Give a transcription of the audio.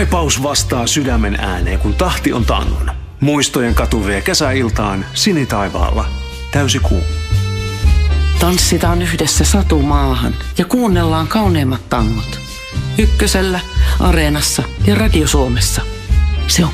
Kaipaus vastaa sydämen ääneen, kun tahti on tangon. Muistojen katu vie kesäiltaan sinitaivaalla. Täysi kuu. Tanssitaan yhdessä satumaahan ja kuunnellaan kauneimmat tangot. Ykkösellä, Areenassa ja Radio Suomessa. Se on